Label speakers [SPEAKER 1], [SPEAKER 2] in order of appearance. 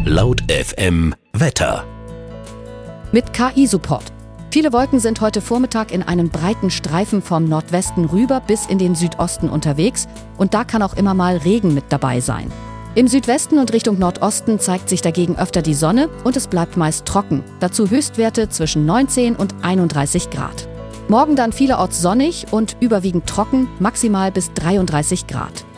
[SPEAKER 1] Laut FM Wetter.
[SPEAKER 2] Mit KI-Support. Viele Wolken sind heute Vormittag in einem breiten Streifen vom Nordwesten rüber bis in den Südosten unterwegs und da kann auch immer mal Regen mit dabei sein. Im Südwesten und Richtung Nordosten zeigt sich dagegen öfter die Sonne und es bleibt meist trocken. Dazu Höchstwerte zwischen 19 und 31 Grad. Morgen dann vielerorts sonnig und überwiegend trocken, maximal bis 33 Grad.